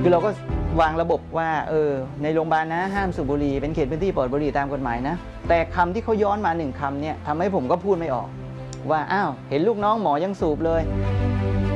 คือเราก็วางระบบว่าในโรงพยาบาลนะห้ามสูบบุหรี่เป็นเขตพื้นที่ปลอดบุหรี่ตามกฎหมายนะแต่คำที่เขาย้อนมา1 คำเนี่ยทำให้ผมก็พูดไม่ออกว่าอ้าวเห็นลูกน้องหมอยังสูบเลย